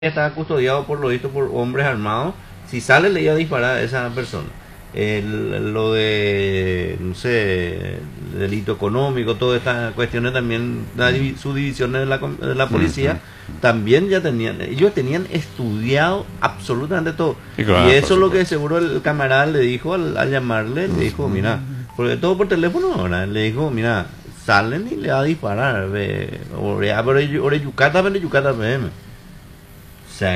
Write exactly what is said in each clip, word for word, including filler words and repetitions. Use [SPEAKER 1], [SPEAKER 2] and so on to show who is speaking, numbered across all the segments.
[SPEAKER 1] estaba custodiado por lo visto por hombres armados. Si sale le iba a disparar a esa persona. El, lo de, no sé, delito económico, todas estas cuestiones también, las divi- subdivisiones de la, com- de la policía,
[SPEAKER 2] Ujú.
[SPEAKER 1] también ya tenían, ellos tenían estudiado absolutamente todo.
[SPEAKER 2] Y claro,
[SPEAKER 1] Y
[SPEAKER 2] por
[SPEAKER 1] eso es lo que
[SPEAKER 2] supuesto.
[SPEAKER 1] seguro el camarada le dijo al, al llamarle, le dijo, mira, porque todo por teléfono ahora, le dijo, mira, salen y le va a disparar, ve, ore- ore- ore yucata, vele yucata, ve, me. O sea,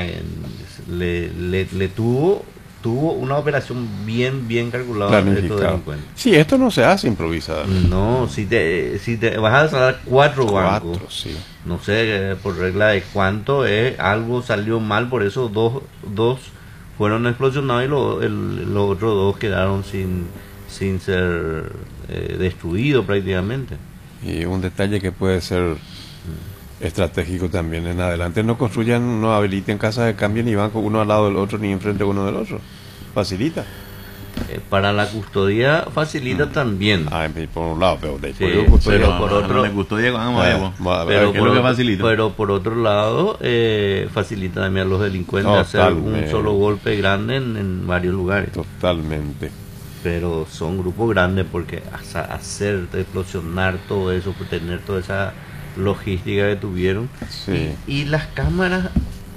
[SPEAKER 1] le, le, le tuvo tuvo una operación bien bien calculada de estos
[SPEAKER 2] Planificado.
[SPEAKER 1] delincuentes.
[SPEAKER 2] Sí, esto no se hace improvisadamente.
[SPEAKER 1] No, si te si te vas a salar cuatro bancos,
[SPEAKER 2] Cuatro, sí.
[SPEAKER 1] no sé eh, por regla de cuánto es, algo salió mal, por eso dos dos fueron explosionados y lo- el- los otros dos quedaron sin sin ser eh, destruidos prácticamente.
[SPEAKER 2] Y un detalle que puede ser estratégico también en adelante: no construyan, no habiliten casas de cambio ni bancos uno al lado del otro ni enfrente uno del otro. Facilita.
[SPEAKER 1] Eh, para la custodia facilita también.
[SPEAKER 2] Ah, por un lado, pero después
[SPEAKER 1] Sí,
[SPEAKER 2] yo custodia-
[SPEAKER 1] pero por otro-
[SPEAKER 3] me custodia con ambos,
[SPEAKER 2] Ah,
[SPEAKER 3] Evo.
[SPEAKER 2] va- va-
[SPEAKER 3] Pero
[SPEAKER 1] Pero
[SPEAKER 3] ¿qué es
[SPEAKER 1] por,
[SPEAKER 3] lo que
[SPEAKER 1] otro,
[SPEAKER 3] facilita?
[SPEAKER 1] pero por otro lado, eh, facilita también a los delincuentes hacer un
[SPEAKER 2] Totalmente.
[SPEAKER 1] solo golpe grande en, en varios lugares.
[SPEAKER 2] Totalmente.
[SPEAKER 1] Pero son grupos grandes porque hasta hacer, explosionar todo eso, por tener toda esa logística que tuvieron.
[SPEAKER 2] Sí.
[SPEAKER 1] Y, y las cámaras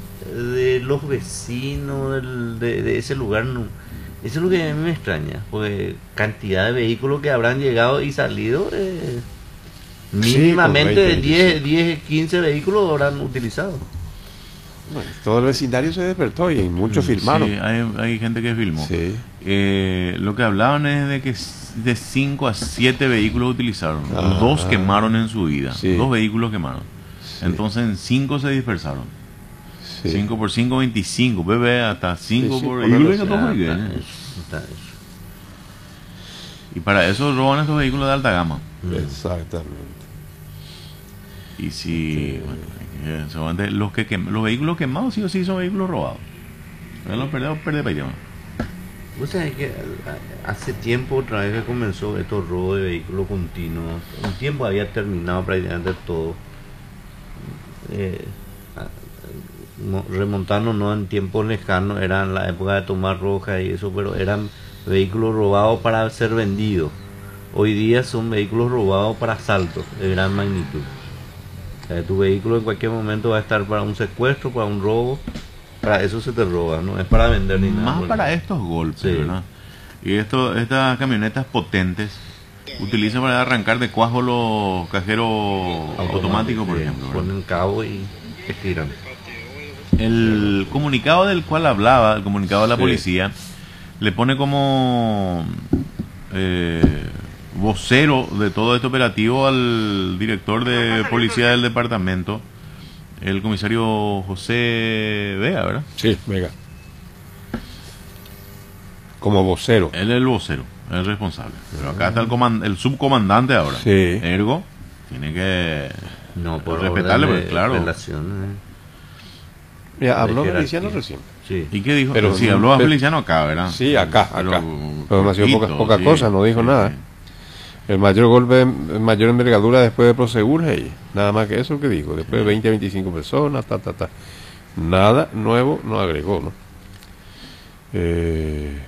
[SPEAKER 1] de los vecinos del- de, de ese lugar, no, eso es lo que a mí me extraña, porque cantidad de vehículos que habrán llegado y salido, eh,
[SPEAKER 2] Sí,
[SPEAKER 1] mínimamente
[SPEAKER 2] con veinte,
[SPEAKER 1] diez, diez, quince vehículos habrán utilizado.
[SPEAKER 2] Bueno, todo el vecindario se despertó y muchos filmaron.
[SPEAKER 3] Sí, hay, hay gente que filmó.
[SPEAKER 2] Sí.
[SPEAKER 3] Eh, lo que hablaban es de que s- de cinco a siete vehículos utilizaron.
[SPEAKER 2] Ah.
[SPEAKER 3] Dos quemaron en su vida.
[SPEAKER 2] Sí.
[SPEAKER 3] Dos vehículos quemaron.
[SPEAKER 2] Sí.
[SPEAKER 3] Entonces en cinco se dispersaron.
[SPEAKER 2] Sí.
[SPEAKER 3] cinco por cinco, veinticinco. Bebé, hasta cinco
[SPEAKER 2] Sí, sí,
[SPEAKER 3] por...
[SPEAKER 2] por
[SPEAKER 3] y,
[SPEAKER 2] lo
[SPEAKER 3] luego
[SPEAKER 2] que
[SPEAKER 3] todo
[SPEAKER 1] Ah,
[SPEAKER 3] muy
[SPEAKER 1] está
[SPEAKER 3] bien.
[SPEAKER 1] eso, está eso.
[SPEAKER 3] Y para eso roban estos vehículos de alta gama.
[SPEAKER 2] Exactamente.
[SPEAKER 3] Y si... bueno, eh, solamente los, que quem- los vehículos quemados sí o sí son vehículos robados. Pero los perdidos, perdidos para allá.
[SPEAKER 1] Vos sabés que a- hace tiempo otra vez que comenzó estos robos de vehículos continuos, un tiempo había terminado prácticamente todo. Eh, a- mo- remontándonos en tiempos lejanos, era en la época de Tomás Roja y eso, pero eran vehículos robados para ser vendidos. Hoy día son vehículos robados para asaltos de gran magnitud. O sea, tu vehículo en cualquier momento va a estar para un secuestro, para un robo, para eso se te roba, no es para vender ni nada.
[SPEAKER 3] Más
[SPEAKER 1] por el
[SPEAKER 3] para
[SPEAKER 1] estilo.
[SPEAKER 3] estos golpes,
[SPEAKER 1] Sí.
[SPEAKER 3] ¿verdad? Y esto, estas camionetas potentes utilizan para arrancar de cuajo los cajeros automáticos, por
[SPEAKER 1] Sí,
[SPEAKER 3] ejemplo. ¿verdad?
[SPEAKER 1] ponen cabo y estiran.
[SPEAKER 3] El comunicado del cual hablaba, el comunicado de la
[SPEAKER 2] Sí.
[SPEAKER 3] policía, le pone como eh, vocero de todo este operativo al director de policía del departamento, el comisario José Vega, ¿verdad?
[SPEAKER 2] Sí, venga. Como vocero.
[SPEAKER 3] Él es el vocero, el responsable. Pero acá está el, coman- el subcomandante ahora.
[SPEAKER 2] Sí.
[SPEAKER 3] Ergo, tiene que
[SPEAKER 1] No, por
[SPEAKER 3] respetarle,
[SPEAKER 1] orden
[SPEAKER 3] pues,
[SPEAKER 1] de
[SPEAKER 3] claro.
[SPEAKER 1] relación,
[SPEAKER 2] Mira, habló
[SPEAKER 1] de
[SPEAKER 2] Feliciano
[SPEAKER 1] jerarquía.
[SPEAKER 2] recién.
[SPEAKER 1] eh. Sí.
[SPEAKER 3] ¿Y qué dijo?
[SPEAKER 2] Pero
[SPEAKER 3] sí,
[SPEAKER 2] no,
[SPEAKER 3] habló a
[SPEAKER 2] pero-
[SPEAKER 3] Feliciano acá, ¿verdad?
[SPEAKER 2] Sí, acá,
[SPEAKER 3] Pero,
[SPEAKER 2] acá. Pero demasiado
[SPEAKER 3] cortito,
[SPEAKER 2] poca- poca
[SPEAKER 3] sí.
[SPEAKER 2] cosa, no dijo
[SPEAKER 3] Sí,
[SPEAKER 2] nada.
[SPEAKER 3] sí.
[SPEAKER 2] El mayor golpe, el mayor envergadura después de Prosegur, hey, nada más que eso que dijo. Después de veinte a veinticinco personas, ta, ta, ta. Nada nuevo no agregó, ¿no? Eh,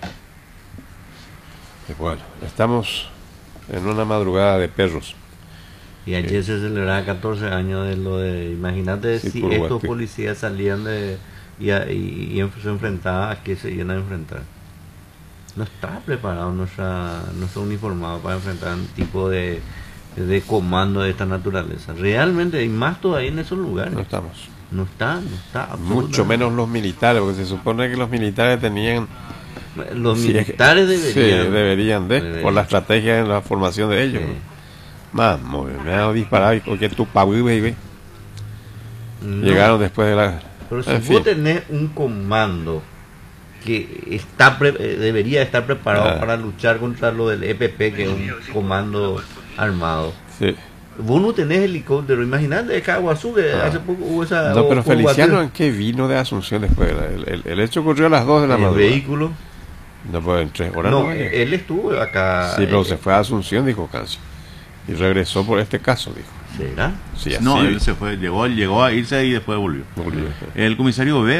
[SPEAKER 2] bueno, estamos en una madrugada de perros.
[SPEAKER 1] Y ayer se celebraba catorce años de lo de, imagínate
[SPEAKER 2] Sí,
[SPEAKER 1] si
[SPEAKER 2] por
[SPEAKER 1] estos
[SPEAKER 2] Guate.
[SPEAKER 1] policías salían de y, a- y, y en- se enfrentaban, ¿a qué se iban a enfrentar? No estaba preparado nuestra, nuestro uniformado para enfrentar un tipo de, de comando de esta naturaleza. Realmente, y más todavía en esos lugares.
[SPEAKER 2] No estamos.
[SPEAKER 1] No está, no está.
[SPEAKER 2] Mucho
[SPEAKER 1] absolutamente.
[SPEAKER 2] menos los militares, porque se supone que los militares tenían...
[SPEAKER 1] Los
[SPEAKER 2] Sí, es que-
[SPEAKER 1] militares
[SPEAKER 2] sí,
[SPEAKER 1] deberían.
[SPEAKER 2] deberían de,
[SPEAKER 1] deberían.
[SPEAKER 2] por la estrategia en la formación de ellos.
[SPEAKER 1] Sí.
[SPEAKER 2] ¿No? Vamos, me han disparado y porque tu paui, baby.
[SPEAKER 1] No,
[SPEAKER 2] Llegaron después de la...
[SPEAKER 1] Pero si
[SPEAKER 2] en
[SPEAKER 1] vos
[SPEAKER 2] fin.
[SPEAKER 1] tenés un comando que está pre- eh, debería estar preparado
[SPEAKER 2] Ah.
[SPEAKER 1] para luchar contra lo del E P P, que es un comando armado.
[SPEAKER 2] Sí.
[SPEAKER 1] Vos no tenés helicóptero, imagínate de Caguazú que
[SPEAKER 2] Ah.
[SPEAKER 1] hace poco hubo esa...
[SPEAKER 2] No,
[SPEAKER 1] o-
[SPEAKER 2] pero
[SPEAKER 1] o
[SPEAKER 2] Feliciano,
[SPEAKER 1] Guatire.
[SPEAKER 2] ¿en qué vino de Asunción después? El, el- el hecho ocurrió a las dos de la
[SPEAKER 1] El
[SPEAKER 2] madrugada.
[SPEAKER 1] vehículo.
[SPEAKER 2] No, pues en tres horas
[SPEAKER 1] No,
[SPEAKER 2] no vaya.
[SPEAKER 1] él estuvo acá.
[SPEAKER 2] Sí, pero
[SPEAKER 1] eh,
[SPEAKER 2] se fue a Asunción, dijo Cancio. Y regresó por este caso, dijo.
[SPEAKER 1] ¿Será?
[SPEAKER 2] Sí, así
[SPEAKER 3] No, él se fue, llegó, llegó a irse y después volvió.
[SPEAKER 2] volvió.
[SPEAKER 3] El comisario B